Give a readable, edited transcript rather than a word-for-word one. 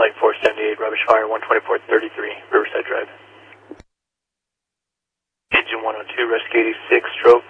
Flight 478, rubbish fire 12433, Riverside Drive. Engine 102, rescue 86, stroke